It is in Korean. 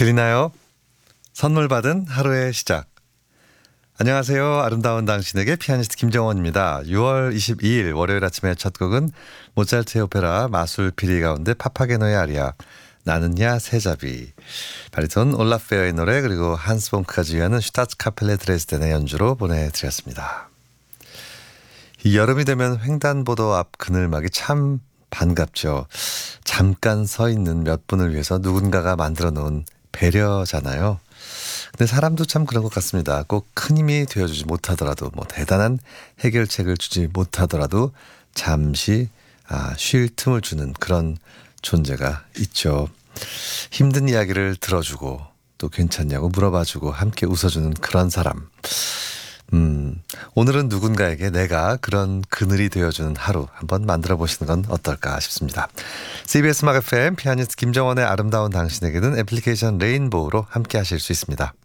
들리나요? 선물 받은 하루의 시작. 안녕하세요. 아름다운 당신에게 피아니스트 김정원입니다. 6월 22일 월요일 아침의 첫 곡은 모차르트의 오페라 마술 피리 가운데 파파게노의 아리아 나는야 새잡이, 바리톤 올라페어의 노래, 그리고 한스 봉크가 지휘하는 슈타츠카펠레 드레스덴의 연주로 보내드렸습니다. 이 여름이 되면 횡단보도 앞 그늘막이 참 반갑죠. 잠깐 서 있는 몇 분을 위해서 누군가가 만들어 놓은 배려잖아요. 근데 사람도 참 그런 것 같습니다. 꼭 큰 힘이 되어주지 못하더라도, 대단한 해결책을 주지 못하더라도 잠시 쉴 틈을 주는 그런 존재가 있죠. 힘든 이야기를 들어주고 또 괜찮냐고 물어봐주고 함께 웃어주는 그런 사람. 오늘은 누군가에게 내가 그런 그늘이 되어주는 하루 한번 만들어 보시는 건 어떨까 싶습니다. CBS 음악 FM 피아니스트 김정원의 아름다운 당신에게는 애플리케이션 레인보우로 함께 하실 수 있습니다.